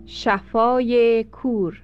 شفای کور.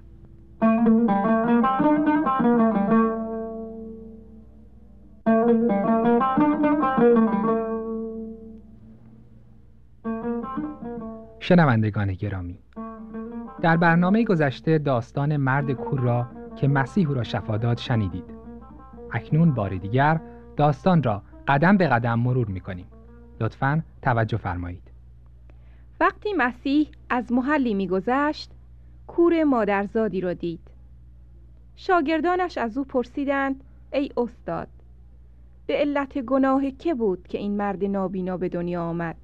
شنوندگان گرامی، در برنامه گذشته داستان مرد کور را که مسیح او را شفا داد شنیدید. اکنون بار دیگر داستان را قدم به قدم مرور می‌کنیم. لطفاً توجه فرمایید. وقتی مسیح از محلی می‌گذشت، کور مادرزادی را دید. شاگردانش از او پرسیدند: ای استاد، به علت گناه که بود که این مرد نابینا به دنیا آمد؟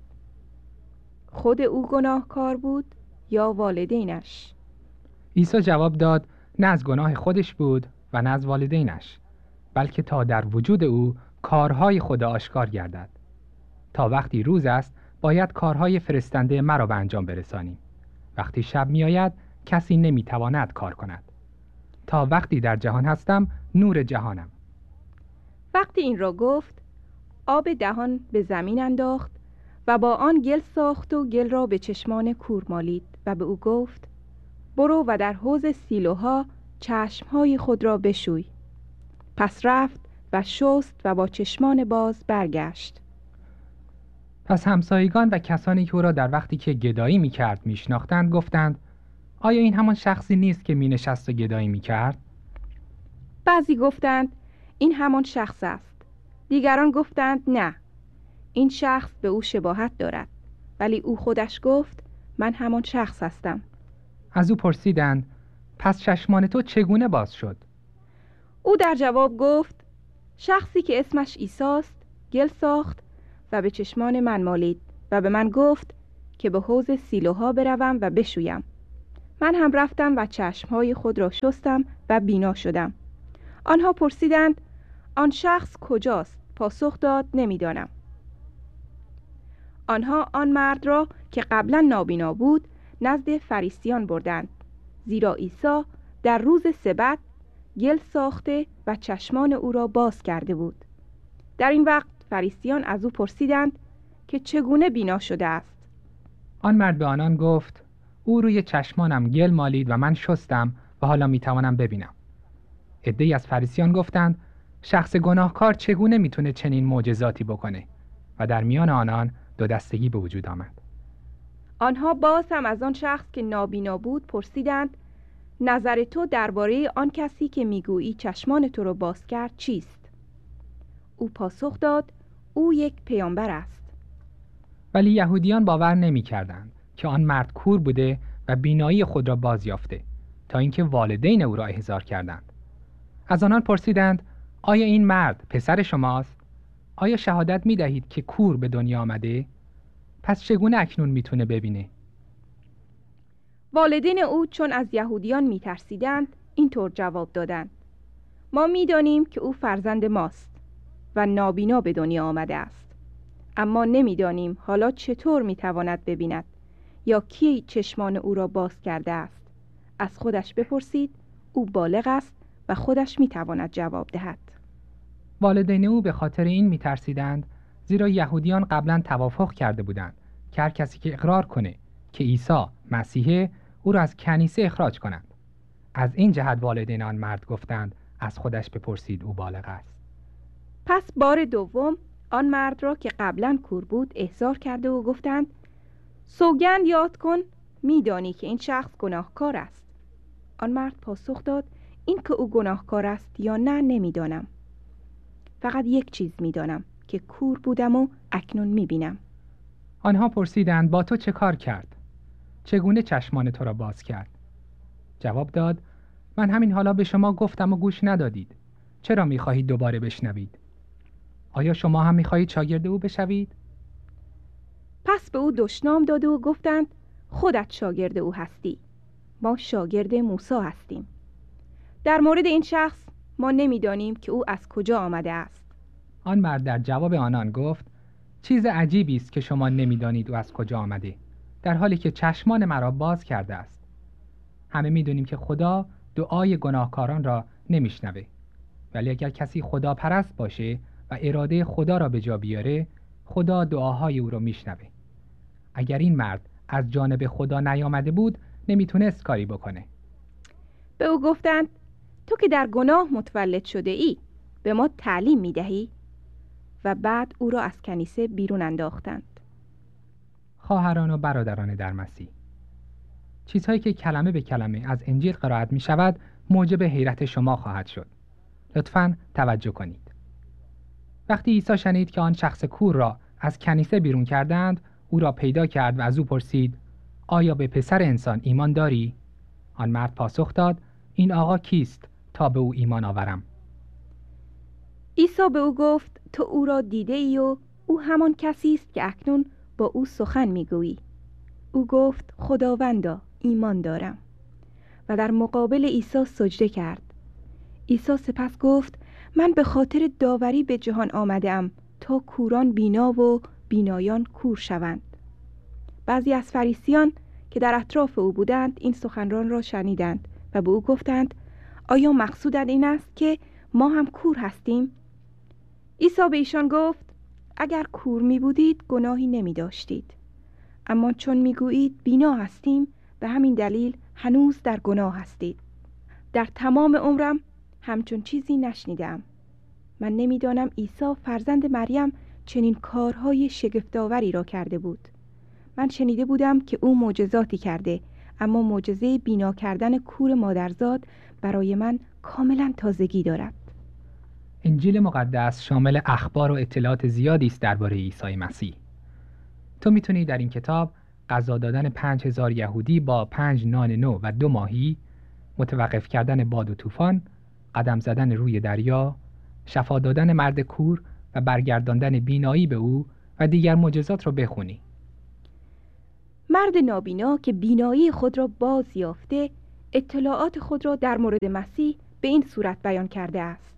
خود او گناهکار بود یا والدینش؟ عیسی جواب داد: نه از گناه خودش بود و نه از والدینش، بلکه تا در وجود او کارهای خدا آشکار گردد. تا وقتی روز است باید کارهای فرستنده مرا به انجام برسانیم. وقتی شب می آید کسی نمی تواند کار کند. تا وقتی در جهان هستم نور جهانم. وقتی این را گفت، آب دهان به زمین انداخت و با آن گل ساخت و گل را به چشمان کور مالید و به او گفت: برو و در حوض سیلوها چشمهای خود را بشوی. پس رفت و شست و با چشمان باز برگشت. پس همسایگان و کسانی که او را در وقتی که گدایی می کرد می شناختند گفتند: آیا این همان شخصی نیست که می نشست و گدایی می کرد؟ بعضی گفتند: این همان شخص است. دیگران گفتند: نه، این شخص به او شباهت دارد. ولی او خودش گفت: من همان شخص هستم. از او پرسیدند: پس چشمان تو چگونه باز شد؟ او در جواب گفت: شخصی که اسمش عیسی است گل ساخت و به چشمان من مالید و به من گفت که به حوض سیلوها بروم و بشویم. من هم رفتم و چشمهای خود را شستم و بینا شدم. آنها پرسیدند: آن شخص کجاست؟ پاسخ داد: نمیدانم. آنها آن مرد را که قبلا نابینا بود نزد فریسیان بردند، زیرا عیسی در روز سبت گل ساخته و چشمان او را باز کرده بود. در این وقت فریسیان از او پرسیدند که چگونه بینا شده است. آن مرد به آنان گفت: او روی چشمانم گل مالید و من شستم و حالا میتوانم ببینم. عده‌ای از فریسیان گفتند: شخص گناهکار چگونه میتونه چنین معجزاتی بکنه؟ و در میان آنان دو دستگی به وجود آمد. آنها باز هم از آن شخص که نابینا بود پرسیدند: نظر تو درباره آن کسی که میگویی چشمان تو را باز کرد چیست؟ او پاسخ داد: او یک پیامبر است. ولی یهودیان باور نمی‌کردند که آن مرد کور بوده و بینایی خود را باز یافته، تا اینکه والدین او را احضار کردند. از آنان پرسیدند: آیا این مرد پسر شماست؟ آیا شهادت می‌دهید که کور به دنیا آمده؟ پس چگونه اکنون میتونه ببینه؟ والدین او چون از یهودیان میترسیدند اینطور جواب دادند: ما میدانیم که او فرزند ماست و نابینا به دنیا آمده است، اما نمیدانیم حالا چطور میتواند ببیند یا کی چشمان او را باز کرده است. از خودش بپرسید، او بالغ است و خودش میتواند جواب دهد. والدین او به خاطر این میترسیدند زیرا یهودیان قبلا توافق کرده بودند که هر کسی که اقرار کنه که عیسی مسیحه او را از کنیسه اخراج کنند. از این جهت والدین آن مرد گفتند: از خودش بپرسید، او بالغ است. پس بار دوم آن مرد را که قبلا کور بود احضار کرده و گفتند: سوگند یاد کن میدانی که این شخص گناهکار است. آن مرد پاسخ داد: این که او گناهکار است یا نه نمیدانم. فقط یک چیز میدانم که کور بودم و اکنون میبینم. آنها پرسیدند: با تو چه کار کرد؟ چگونه چشمان تو را باز کرد؟ جواب داد: من همین حالا به شما گفتم و گوش ندادید. چرا میخواهید دوباره بشنوید؟ آیا شما هم میخواهید شاگرد او بشوید؟ پس به او دشنام داده و گفتند: خودت شاگرد او هستی، ما شاگرد موسی هستیم. در مورد این شخص ما نمیدانیم که او از کجا آمده است. آن مرد در جواب آنان گفت: چیز عجیبی است که شما نمیدانید او از کجا آمده، در حالی که چشمان مرا باز کرده است. همه میدونیم که خدا دعای گناهکاران را نمیشنوه، ولی اگر کسی خدا پرست باشه و اراده خدا را به جا بیاره، خدا دعاهای او را میشنوه. اگر این مرد از جانب خدا نیامده بود، نمیتونست کاری بکنه. به او گفتند تو که در گناه متولد شده ای به ما تعلیم میدهی؟ و بعد او را از کنیسه بیرون انداختند. خواهران و برادران در مسیح، چیزهایی که کلمه به کلمه از انجیل قرائت می شود موجب حیرت شما خواهد شد. لطفاً توجه کنید. وقتی عیسی شنید که آن شخص کور را از کنیسه بیرون کردند، او را پیدا کرد و از او پرسید: آیا به پسر انسان ایمان داری؟ آن مرد پاسخ داد: این آقا کیست تا به او ایمان آورم؟ عیسی به او گفت تو او را دیده ای و او همان کسی است که اکنون با او سخن میگویی. او گفت خداوندا ایمان دارم و در مقابل عیسی سجده کرد. عیسی سپس گفت من به خاطر داوری به جهان آمدم تا کوران بینا و بینایان کور شوند. بعضی از فریسیان که در اطراف او بودند این سخنران را شنیدند و به او گفتند آیا مقصودت این است که ما هم کور هستیم؟ عیسی به ایشان گفت اگر کور می بودید گناهی نمی داشتید، اما چون می گویید بینا هستیم به همین دلیل هنوز در گناه هستید. در تمام عمرم همچون چیزی نشنیدم. من نمیدانم عیسی فرزند مریم چنین کارهای شگفت‌آوری را کرده بود. من شنیده بودم که او معجزاتی کرده، اما معجزه بینا کردن کور مادرزاد برای من کاملا تازگی دارد. انجیل مقدس شامل اخبار و اطلاعات زیادی است درباره عیسی مسیح. تو میتونی در این کتاب غذا دادن 5000 یهودی با 5 نان نو و 2 ماهی، متوقف کردن باد و طوفان، قدم زدن روی دریا، شفا دادن مرد کور و برگرداندن بینایی به او و دیگر معجزات را بخونی. مرد نابینا که بینایی خود را باز یافته، اطلاعات خود را در مورد مسیح به این صورت بیان کرده است.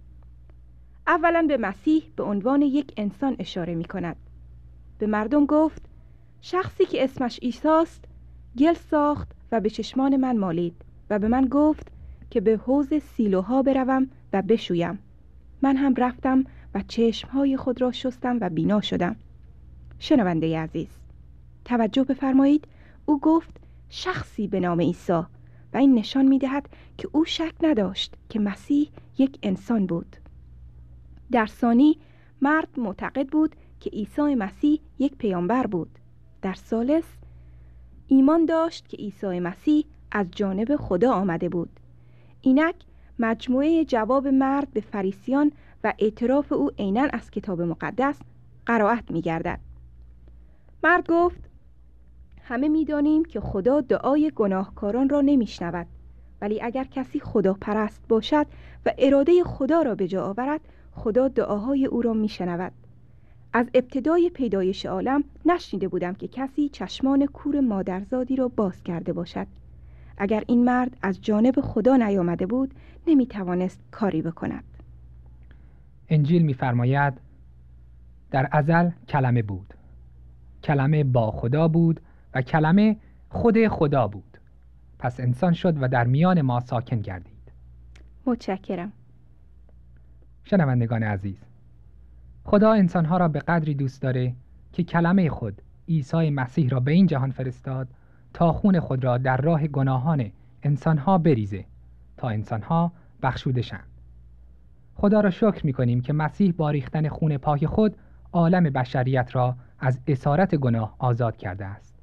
اولا به مسیح به عنوان یک انسان اشاره می کند. به مردم گفت شخصی که اسمش عیسی است گل ساخت و به چشمان من مالید و به من گفت که به حوض سیلوها بروم و بشویم. من هم رفتم و چشمهای خود را شستم و بینا شدم. شنونده عزیز، توجه بفرمایید، او گفت شخصی به نام عیسی و این نشان می دهد که او شک نداشت که مسیح یک انسان بود. در ثانی مرد معتقد بود که عیسی مسیح یک پیامبر بود. در ثالث ایمان داشت که عیسی مسیح از جانب خدا آمده بود. اینک مجموعه جواب مرد به فریسیان و اعتراف او عیناً از کتاب مقدس قرائت می گردد. مرد گفت همه می دانیم که خدا دعای گناهکاران را نمی شنود، ولی اگر کسی خدا پرست باشد و اراده خدا را به جا آورد، خدا دعاهای او را می شنود. از ابتدای پیدایش عالم نشنیده بودم که کسی چشمان کور مادرزادی را باز کرده باشد. اگر این مرد از جانب خدا نیامده بود نمی توانست کاری بکند. انجیل می‌فرماید در ازل کلمه بود، کلمه با خدا بود و کلمه خود خدا بود، پس انسان شد و در میان ما ساکن گردید. متشکرم. شنوندگان عزیز، خدا انسانها را به قدری دوست داره که کلمه خود عیسی مسیح را به این جهان فرستاد تا خون خود را در راه گناهان انسانها بریزه تا انسانها بخشوده شند. خدا را شکر می‌کنیم که مسیح با ریختن خون پاک خود عالم بشریت را از اسارت گناه آزاد کرده است.